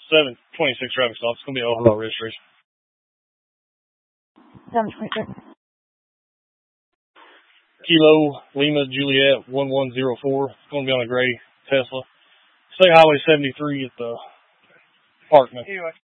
726 traffic stop. It's going to be Ohio registration. 726. Kilo Lima Juliet 1104. It's going to be on a gray Tesla. State Highway 73 at the Parkman.